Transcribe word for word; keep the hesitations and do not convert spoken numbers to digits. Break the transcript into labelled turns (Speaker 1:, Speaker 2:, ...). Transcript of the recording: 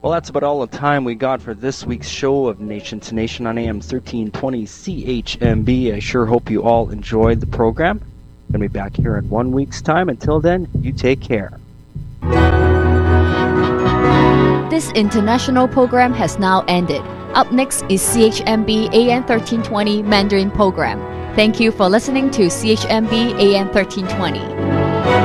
Speaker 1: Well, that's about all the time we got for this week's show of Nation to Nation on A M thirteen twenty C H M B. I sure hope you all enjoyed the program. Going to be back here in one week's time. Until then, you take care.
Speaker 2: This international program has now ended. Up next is C H M B A M thirteen twenty Mandarin program. Thank you for listening to C H M B A M thirteen twenty.